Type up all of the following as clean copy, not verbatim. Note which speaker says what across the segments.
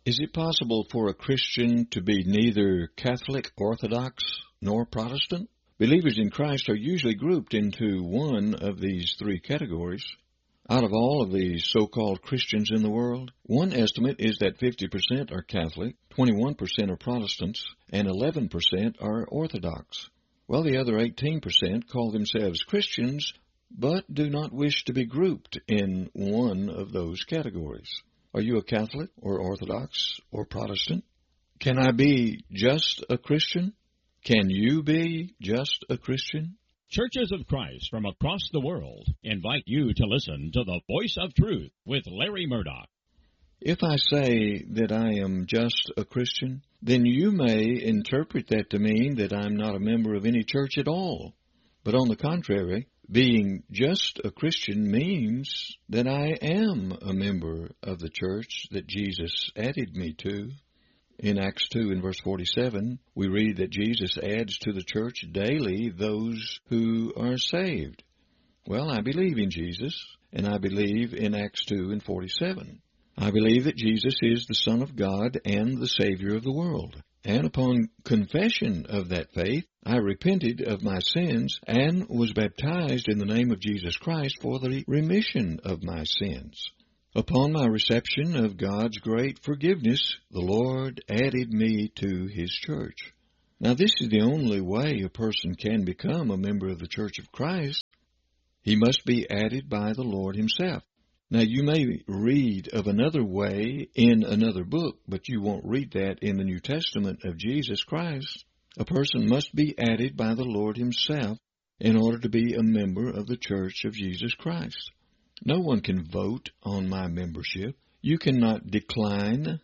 Speaker 1: Is it possible for a Christian to be neither Catholic, Orthodox, nor Protestant? Believers in Christ are usually grouped into one of these three categories. Out of all of the so-called Christians in the world, one estimate is that 50% are Catholic, 21% are Protestants, and 11% are Orthodox. Well, the other 18% call themselves Christians, but do not wish to be grouped in one of those categories. Are you a Catholic, or Orthodox, or Protestant? Can I be just a Christian? Can you be just a Christian?
Speaker 2: Churches of Christ from across the world invite you to listen to the Voice of Truth with Larry Murdoch.
Speaker 1: If I say that I am just a Christian, then you may interpret that to mean that I'm not a member of any church at all. But on the contrary, being just a Christian means that I am a member of the church that Jesus added me to. In Acts 2 and verse 47, we read that Jesus adds to the church daily those who are saved. Well, I believe in Jesus, and I believe in Acts 2 and 47. I believe that Jesus is the Son of God and the Savior of the world. And upon confession of that faith, I repented of my sins and was baptized in the name of Jesus Christ for the remission of my sins. Upon my reception of God's great forgiveness, the Lord added me to His church. Now, this is the only way a person can become a member of the Church of Christ. He must be added by the Lord Himself. Now, you may read of another way in another book, but you won't read that in the New Testament of Jesus Christ. A person must be added by the Lord Himself in order to be a member of the Church of Jesus Christ. No one can vote on my membership. You cannot decline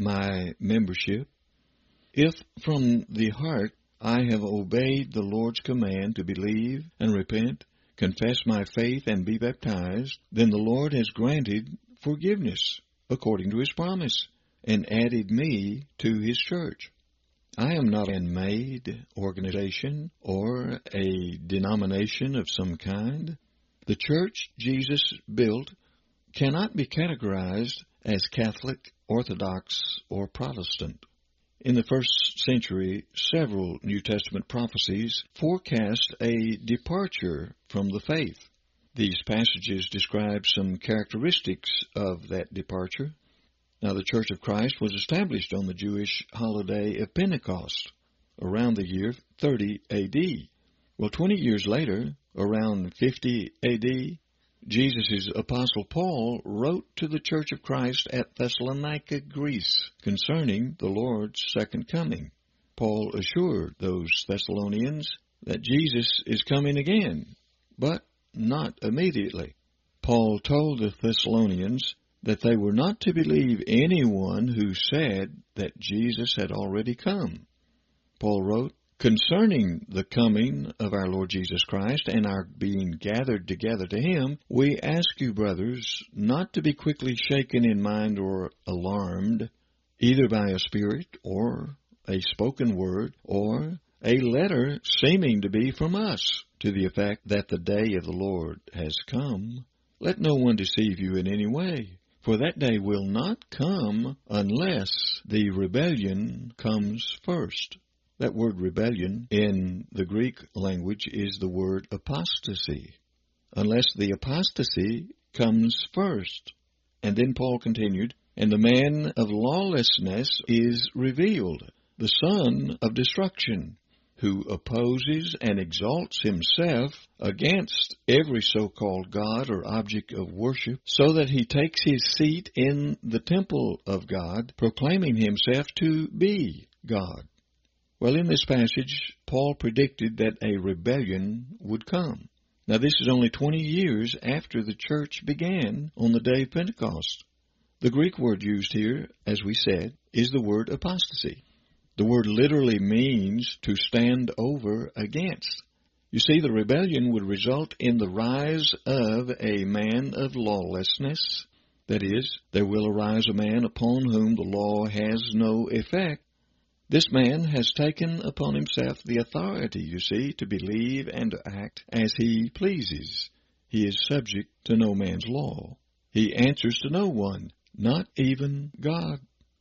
Speaker 1: my membership. If from the heart I have obeyed the Lord's command to believe and repent, confess my faith and be baptized, then the Lord has granted forgiveness according to His promise and added me to His church. I am not a man-made organization or a denomination of some kind. The church Jesus built cannot be categorized as Catholic, Orthodox, or Protestant. In the first century, several New Testament prophecies forecast a departure from the faith. These passages describe some characteristics of that departure. Now, the Church of Christ was established on the Jewish holiday of Pentecost around the year 30 A.D. Well, 20 years later, around 50 A.D., Jesus' Apostle Paul wrote to the Church of Christ at Thessalonica, Greece, concerning the Lord's second coming. Paul assured those Thessalonians that Jesus is coming again, but not immediately. Paul told the Thessalonians that they were not to believe anyone who said that Jesus had already come. Paul wrote, "Concerning the coming of our Lord Jesus Christ and our being gathered together to Him, we ask you, brothers, not to be quickly shaken in mind or alarmed, either by a spirit or a spoken word or a letter seeming to be from us, to the effect that the day of the Lord has come. Let no one deceive you in any way, for that day will not come unless the rebellion comes first." That word rebellion in the Greek language is the word apostasy. Unless the apostasy comes first. And then Paul continued, "And the man of lawlessness is revealed, the son of destruction, who opposes and exalts himself against every so-called God or object of worship, so that he takes his seat in the temple of God, proclaiming himself to be God." Well, in this passage, Paul predicted that a rebellion would come. Now, this is only 20 years after the church began on the day of Pentecost. The Greek word used here, as we said, is the word apostasy. The word literally means to stand over against. You see, the rebellion would result in the rise of a man of lawlessness. That is, there will arise a man upon whom the law has no effect. This man has taken upon himself the authority, you see, to believe and to act as he pleases. He is subject to no man's law. He answers to no one, not even God.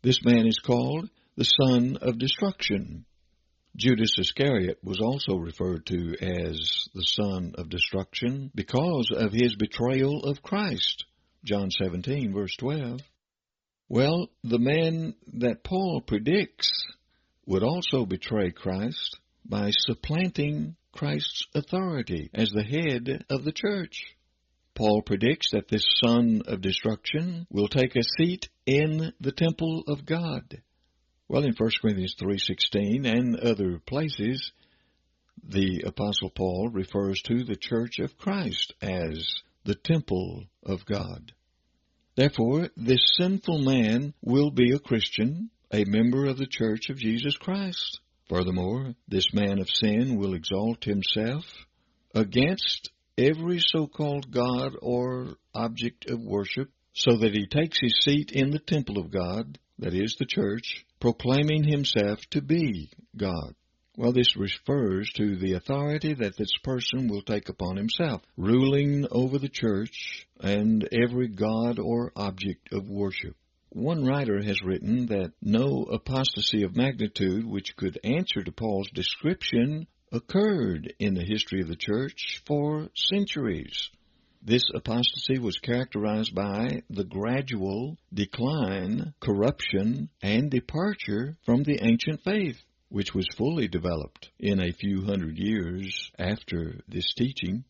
Speaker 1: This man is called the son of destruction. Judas Iscariot was also referred to as the son of destruction because of his betrayal of Christ. John 17, verse 12. Well, the man that Paul predicts would also betray Christ by supplanting Christ's authority as the head of the church. Paul predicts that this son of destruction will take a seat in the temple of God. Well, in 1 Corinthians 3:16 and other places, the Apostle Paul refers to the church of Christ as the temple of God. Therefore, this sinful man will be a Christian, a member of the church of Jesus Christ. Furthermore, this man of sin will exalt himself against every so-called God or object of worship, so that he takes his seat in the temple of God, that is the church, proclaiming himself to be God. Well, this refers to the authority that this person will take upon himself, ruling over the church and every god or object of worship. One writer has written that no apostasy of magnitude which could answer to Paul's description occurred in the history of the church for centuries. This apostasy was characterized by the gradual decline, corruption, and departure from the ancient faith, which was fully developed in a few hundred years after this teaching.